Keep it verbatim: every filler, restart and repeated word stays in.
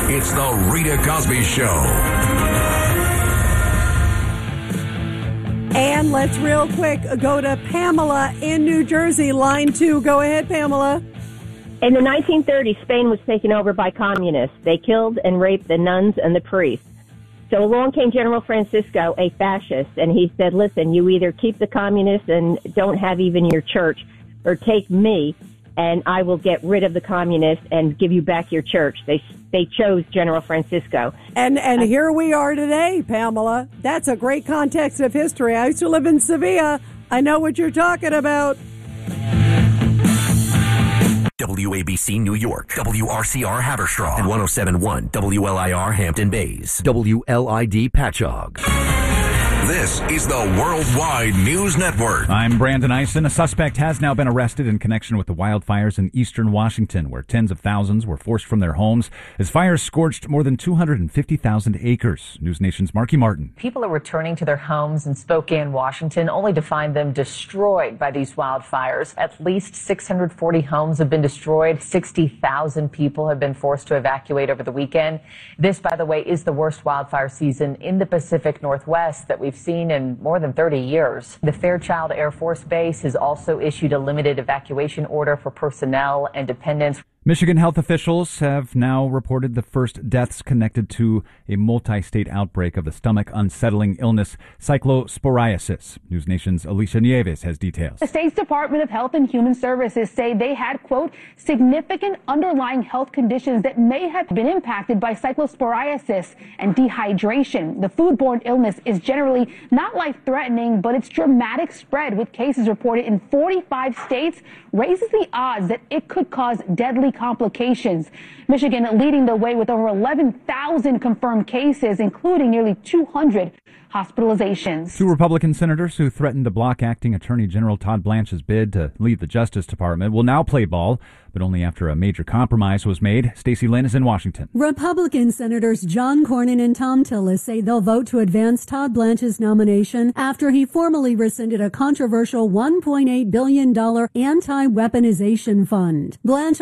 It's the Rita Cosby Show. And let's real quick go to Pamela in New Jersey, line two. Go ahead, Pamela. In the nineteen thirties, Spain was taken over by communists. They killed and raped the nuns and the priests. So along came General Francisco, a fascist, and he said, listen, you either keep the communists and don't have even your church, or take me, and I will get rid of the communists and give you back your church. They they chose General Francisco. And and here we are today, Pamela. That's a great context of history. I used to live in Sevilla. I know what you're talking about. W A B C New York, W R C R Haverstraw, and one oh seven point one W L I R Hampton Bays, W L I D Patchogue. This is the Worldwide News Network. I'm Brandon Eisen. A suspect has now been arrested in connection with the wildfires in eastern Washington, where tens of thousands were forced from their homes as fires scorched more than two hundred fifty thousand acres. News Nation's Marky Martin. People are returning to their homes in Spokane, Washington, only to find them destroyed by these wildfires. At least six hundred forty homes have been destroyed. sixty thousand people have been forced to evacuate over the weekend. This, by the way, is the worst wildfire season in the Pacific Northwest that we've seen in more than thirty years. The Fairchild Air Force Base has also issued a limited evacuation order for personnel and dependents. Michigan health officials have now reported the first deaths connected to a multi-state outbreak of the stomach unsettling illness cyclosporiasis. News Nation's Alicia Nieves has details. The state's Department of Health and Human Services say they had, quote, significant underlying health conditions that may have been impacted by cyclosporiasis and dehydration. The foodborne illness is generally not life-threatening, but its dramatic spread with cases reported in forty-five states raises the odds that it could cause deadly complications. Michigan leading the way with over eleven thousand confirmed cases, including nearly two hundred hospitalizations. Two Republican senators who threatened to block acting Attorney General Todd Blanche's bid to leave the Justice Department will now play ball, but only after a major compromise was made. Stacey Lynn is in Washington. Republican Senators John Cornyn and Tom Tillis say they'll vote to advance Todd Blanche's nomination after he formally rescinded a controversial one point eight billion dollars anti-weaponization fund. Blanche